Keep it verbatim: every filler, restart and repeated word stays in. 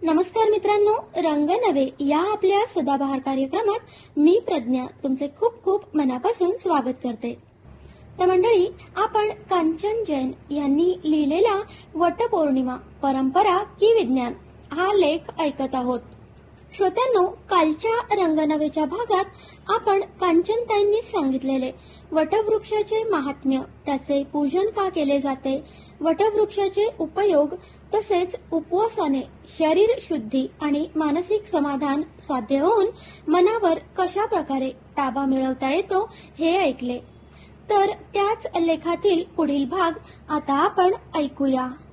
नमस्कार मित्रांनो, रंग नवे या आपल्या सदाबहार कार्यक्रमात मी प्रज्ञा तुमचे खूप खूप मनापासून स्वागत करते। तर मंडळी, आपण कांचन जैन यांनी लिहिलेला वटपौर्णिमा परंपरा की विज्ञान हा लेख ऐकत आहोत। श्रोत्यांनो, कालच्या रंगनवेच्या भागात आपण कांचनताईंनी सांगितलेले वटवृक्षाचे महात्म्य, त्याचे पूजन का केले जाते, वटवृक्षाचे उपयोग तसेच उपवासाने शरीर शुद्धी आणि मानसिक समाधान साध्य होऊन मनावर कशा प्रकारे ताबा मिळवता येतो हे ऐकले। तर त्याच लेखातील पुढील भाग आता आपण ऐकूया।